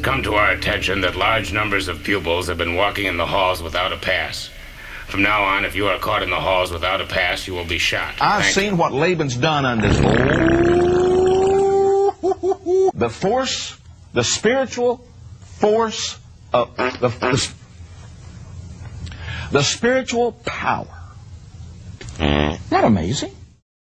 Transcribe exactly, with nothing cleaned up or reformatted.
come to our attention that large numbers of pupils have been walking in the halls without a pass. From now on, if you are caught in the halls without a pass, you will be shot. I've Thank seen you. what Laban's done under the force, the spiritual force of the, the, the spiritual power. Isn't that amazing?